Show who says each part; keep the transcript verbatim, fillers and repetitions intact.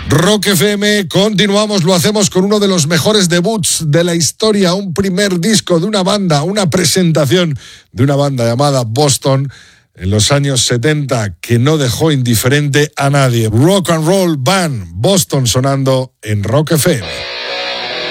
Speaker 1: Rock F M, continuamos, lo hacemos con uno de los mejores debuts de la historia, un primer disco de una banda, una presentación de una banda llamada Boston en los años setenta que no dejó indiferente a nadie. Rock and Roll Band, Boston sonando en Rock F M.